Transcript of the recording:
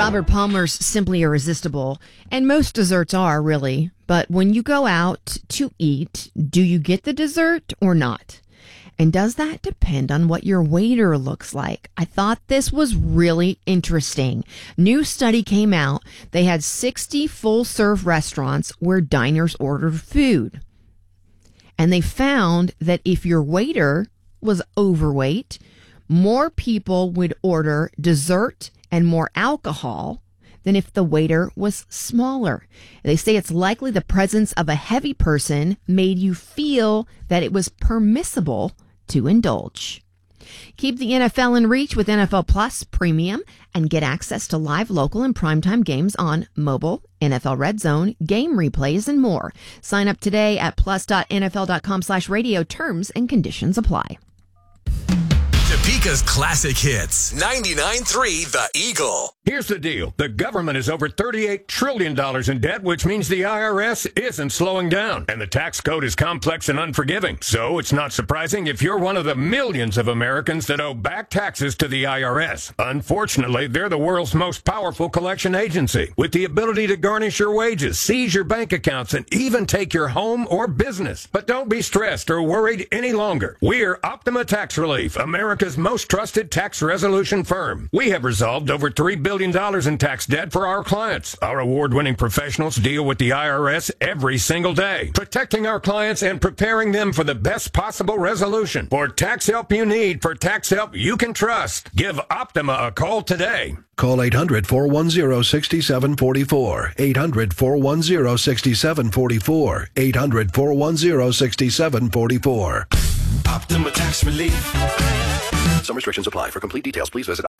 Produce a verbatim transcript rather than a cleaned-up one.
Robert Palmer's Simply Irresistible, and most desserts are, really. But when you go out to eat, do you get the dessert or not? And does that depend on what your waiter looks like? I thought this was really interesting. New study came out. They had sixty full-serve restaurants where diners ordered food. And they found that if your waiter was overweight, more people would order dessert and more alcohol than if the waiter was smaller. They say it's likely the presence of a heavy person made you feel that it was permissible to indulge. Keep the N F L in reach with N F L Plus Premium and get access to live, local, and primetime games on mobile, N F L Red Zone, game replays, and more. Sign up today at plus.nfl.com slash radio. Terms and conditions apply. Topeka's classic hits. ninety-nine point three The Eagle. Here's the deal. The government is over thirty-eight trillion dollars in debt, which means the I R S isn't slowing down. And the tax code is complex and unforgiving. So it's not surprising if you're one of the millions of Americans that owe back taxes to the I R S. Unfortunately, they're the world's most powerful collection agency, with the ability to garnish your wages, seize your bank accounts, and even take your home or business. But don't be stressed or worried any longer. We're Optima Tax Relief, America's most trusted tax resolution firm. We have resolved over three billion dollars in tax debt for our clients. Our award-winning professionals deal with the I R S every single day, protecting our clients and preparing them for the best possible resolution. For tax help you need, for tax help you can trust, give Optima a call today. Call eight hundred, four one zero, six seven four four. eight hundred, four one zero, six seven four four. eight hundred, four one zero, six seven four four. Optima Tax Relief. Some restrictions apply. For complete details, please visit